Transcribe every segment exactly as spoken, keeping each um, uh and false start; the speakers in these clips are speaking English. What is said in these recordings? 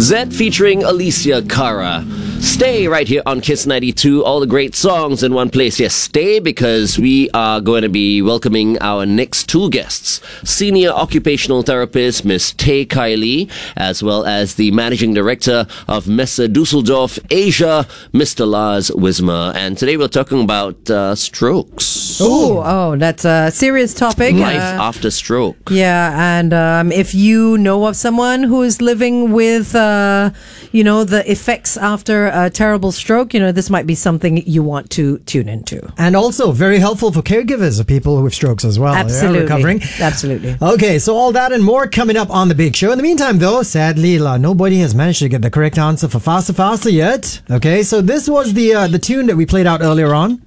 Zed featuring Alicia Cara. Stay right here on Kiss ninety-two. All the great songs in one place. Yes, stay, because we are going to be welcoming our next two guests. Senior occupational therapist Miss Tay Kylie, as well as the managing director of Messe Dusseldorf Asia, Mister Lars Wismer. And today we're talking about uh, strokes. Ooh, oh, that's a serious topic. Life Uh, after stroke. Yeah, and um, if you know of someone who is living with, uh, you know, the effects after a terrible stroke, you know, this might be something you want to tune into. And also very helpful for caregivers of people with strokes as well. Absolutely. Yeah, recovering. Absolutely. Okay, so all that and more coming up on The Big Show. In the meantime, though, sadly, la, nobody has managed to get the correct answer for Faster Faster yet. Okay, so this was the uh, the tune that we played out earlier on.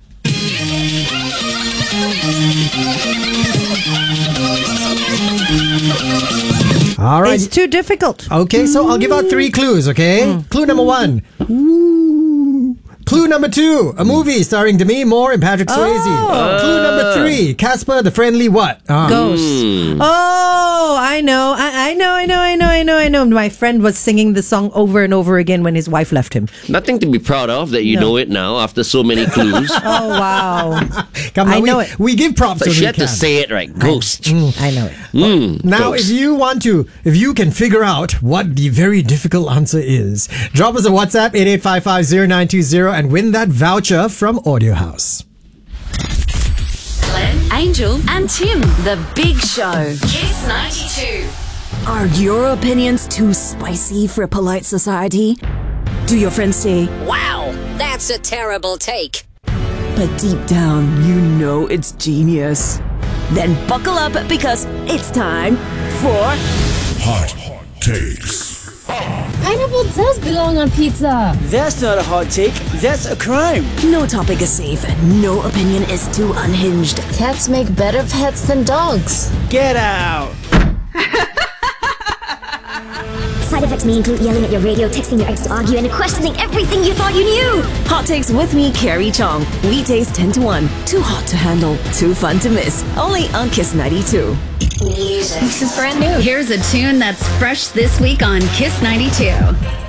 All right. It's too difficult. Okay, so I'll give out three clues, okay? Mm. Clue number one. Ooh. Clue number two, a movie starring Demi Moore and Patrick Swayze. Oh. Clue number three, Casper the Friendly what? Ah. Ghost. Oh, I know. I, I know, I know, I know, I know, I know. My friend was singing the song over and over again when his wife left him. Nothing to be proud of that you No. know it now after so many clues. Oh, wow. Come on, I know we, it. we give props But when she we had can. to say it right. Ghost. I know it. Mm, Now, ghost. if you want to, if you can figure out what the very difficult answer is, drop us a WhatsApp eight eight five five zero nine two zero and win that voucher from Audio House. Glenn, Angel, and Tim. The Big Show. Kiss ninety-two. Are your opinions too spicy for polite society? Do your friends say, Wow, that's a terrible take. but deep down, you know it's genius? Then buckle up, because it's time for Hot Takes. Pineapple does belong on pizza. That's not a hot take, that's a crime. No topic is safe, no opinion is too unhinged. Cats make better pets than dogs. Get out. Side effects may include yelling at your radio, texting your ex to argue, and questioning everything you thought you knew. Hot Takes with me, Carrie Chong. Weekdays ten to one. Too hot to handle, too fun to miss. Only on Kiss ninety-two. Music. This is brand new. Here's a tune that's fresh this week on Kiss ninety-two.